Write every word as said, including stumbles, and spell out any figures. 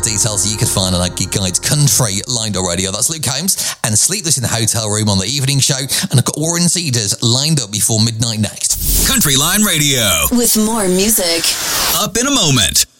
Details you can find on our Gig Guides Country Line Up Radio. That's Luke Combs and Sleepless in the Hotel Room on the evening show. And I've got Warren Cedars lined up before midnight next. Country Line Radio. With more music. Up in a moment.